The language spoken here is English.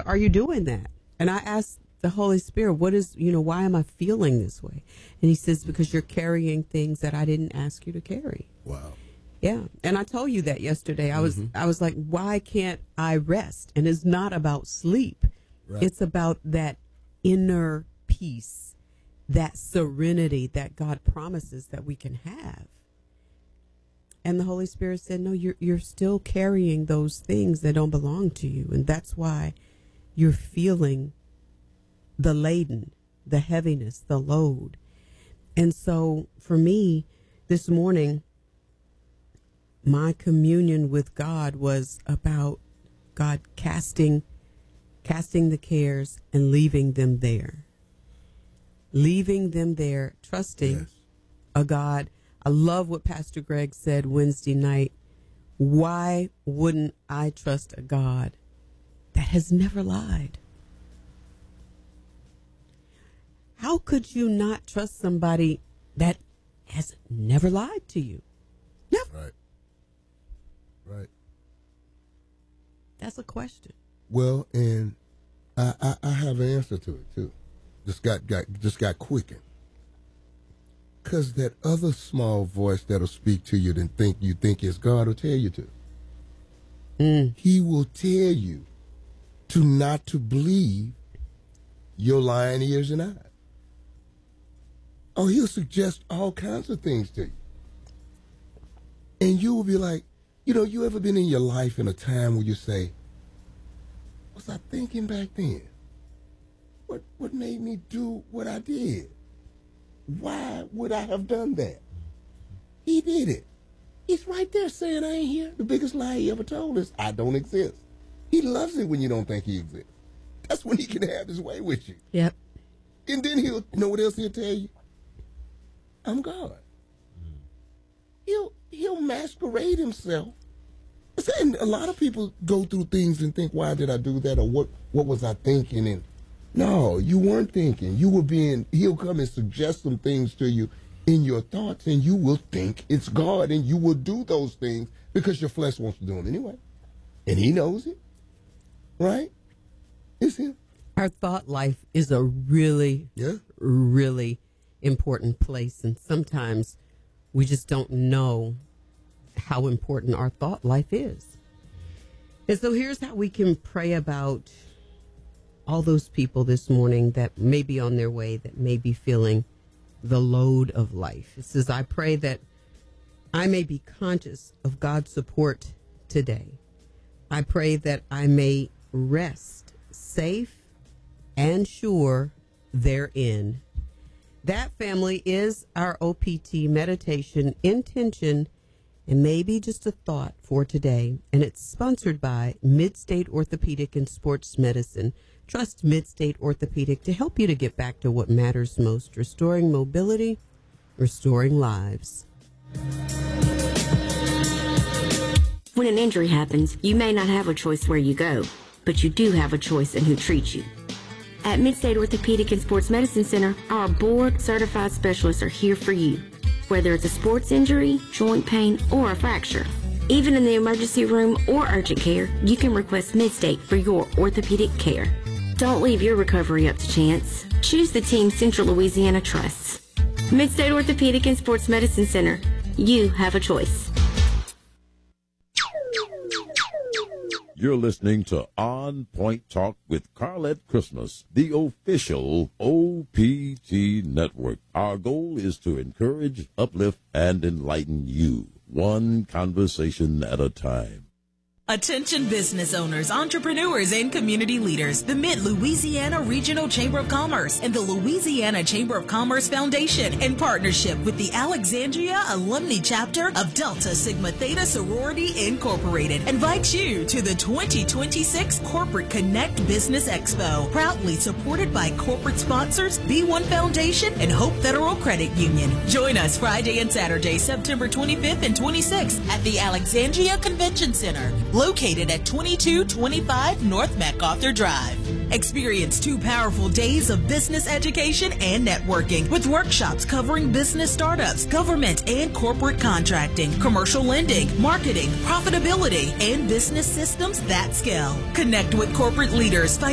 are you doing that? And I asked the Holy Spirit, why am I feeling this way? And he says, because you're carrying things that I didn't ask you to carry. Wow. Yeah. And I told you that yesterday. I was like, why can't I rest? And it's not about sleep. Right. It's about that inner peace, that serenity that God promises that we can have. And the Holy Spirit said, no, you're still carrying those things that don't belong to you. And that's why you're feeling the laden, the heaviness, the load. And so for me this morning, my communion with God was about God casting the cares and leaving them there. Leaving them there, trusting a God. I love what Pastor Greg said Wednesday night. Why wouldn't I trust a God that has never lied? How could you not trust somebody that has never lied to you? Never. Right. That's a question. Well, and I have an answer to it too. Just got quickened. Because that other small voice that'll speak to you and you think is God will tell you to. He will tell you not to believe your lying ears and eyes. Oh, he'll suggest all kinds of things to you. And you will be like, you ever been in your life in a time where you say, was I thinking back then? What made me do what I did? Why would I have done that? He did it. He's right there saying I ain't here. The biggest lie he ever told is I don't exist. He loves it when you don't think he exists. That's when he can have his way with you. Yep. And then you know what else he'll tell you? I'm God. He'll masquerade himself. And a lot of people go through things and think, why did I do that? Or what was I thinking? And no, you weren't thinking. He'll come and suggest some things to you in your thoughts, and you will think it's God, and you will do those things because your flesh wants to do them anyway. And he knows it, right? It's him. Our thought life is a really, really important place, and sometimes we just don't know how important our thought life is. And so here's how we can pray about all those people this morning that may be on their way, that may be feeling the load of life. It says, I pray that I may be conscious of God's support today. I pray that I may rest safe and sure therein. That, family, is our OPT meditation intention and maybe just a thought for today. And it's sponsored by Midstate Orthopedic and Sports Medicine. Trust Midstate Orthopedic to help you to get back to what matters most, restoring mobility, restoring lives. When an injury happens, you may not have a choice where you go, but you do have a choice in who treats you. At Midstate Orthopedic and Sports Medicine Center, our board-certified specialists are here for you, whether it's a sports injury, joint pain, or a fracture. Even in the emergency room or urgent care, you can request Midstate for your orthopedic care. Don't leave your recovery up to chance. Choose the team Central Louisiana trusts. Midstate Orthopedic and Sports Medicine Center. You have a choice. You're listening to On Point Talk with Carlette Christmas, the official OPT network. Our goal is to encourage, uplift, and enlighten you, one conversation at a time. Attention business owners, entrepreneurs, and community leaders. The Mid-Louisiana Regional Chamber of Commerce and the Louisiana Chamber of Commerce Foundation, in partnership with the Alexandria Alumni Chapter of Delta Sigma Theta Sorority Incorporated, invite you to the 2026 Corporate Connect Business Expo, proudly supported by corporate sponsors, B1 Foundation, and Hope Federal Credit Union. Join us Friday and Saturday, September 25th and 26th at the Alexandria Convention Center, located at 2225 North MacArthur Drive. Experience 2 powerful days of business education and networking with workshops covering business startups, government and corporate contracting, commercial lending, marketing, profitability, and business systems that scale. Connect with corporate leaders,